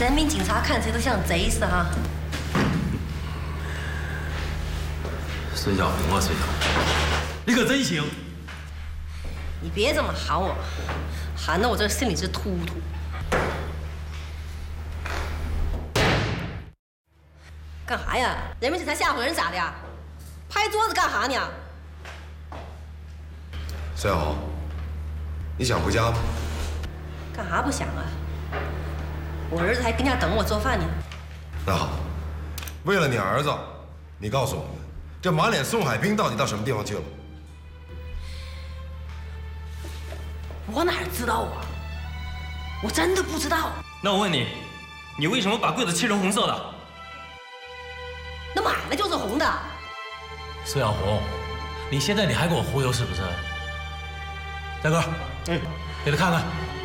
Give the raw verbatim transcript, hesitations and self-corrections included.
人民警察看谁都像贼似的哈。 孙小平啊，孙小平，你可真行！ 你别这么喊我，喊得我这心里直突突。干啥呀？人民警察吓唬人咋的呀？拍桌子干啥呢？ 孙小红，你想回家吗？ 干啥不想啊？我儿子还跟家等我做饭呢。 那好，为了你儿子，你告诉我们，这满脸宋海兵到底到什么地方去了？ 我哪知道啊？我真的不知道。 那我问你，你为什么把柜子漆成红色的？ 那买了就是红的。 孙小红，你现在你还给我忽悠是不是？大哥，嗯，给他看看。